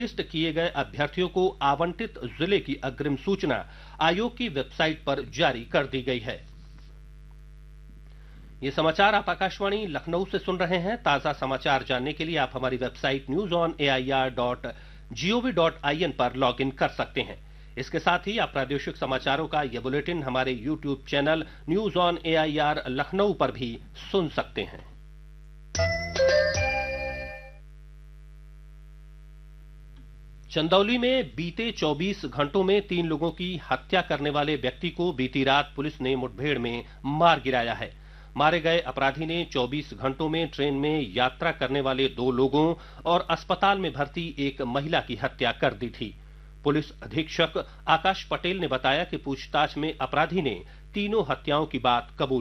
List किए गए अभ्यर्थियों को आवंटित जिले की अग्रिम सूचना आयोग की वेबसाइट पर जारी कर दी गई है। ये समाचार आप आकाशवाणी लखनऊ से सुन रहे हैं। ताजा समाचार जानने के लिए आप हमारी वेबसाइट newsonair.gov.in पर लॉग इन कर सकते हैं। इसके साथ ही आप प्रादेशिक समाचारों का यह बुलेटिन हमारे YouTube channel news on AIR Lucknow पर भी सुन सकते हैं। चंदौली में बीते 24 घंटों में 3 लोगों की हत्या करने वाले व्यक्ति को बीती रात पुलिस ने मुठभेड़ में मार गिराया है। मारे गए अपराधी ने 24 घंटों में ट्रेन में यात्रा करने वाले 2 लोगों और अस्पताल में भर्ती एक महिला की हत्या कर दी थी। पुलिस अधीक्षक आकाश पटेल ने बताया कि पूछताछ में अपराधी ने तीनों हत्याओं की बात कबूल